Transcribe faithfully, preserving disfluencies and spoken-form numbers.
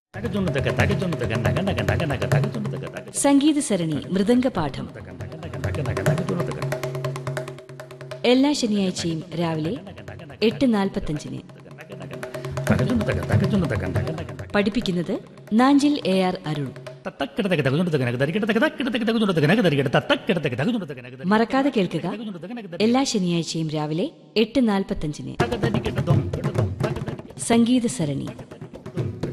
സംഗീത സരണി മൃദംഗപാഠം എല്ലാ ശനിയാഴ്ചയും രാവിലെ എട്ട് നാൽപ്പത്തഞ്ചിന്. പഠിപ്പിക്കുന്നത് നാഞ്ചിൽ എ ആർ അരുൺ. മറക്കാതെ കേൾക്കുക, എല്ലാ ശനിയാഴ്ചയും രാവിലെ എട്ട് നാൽപ്പത്തഞ്ചിന്. സംഗീത സരണി.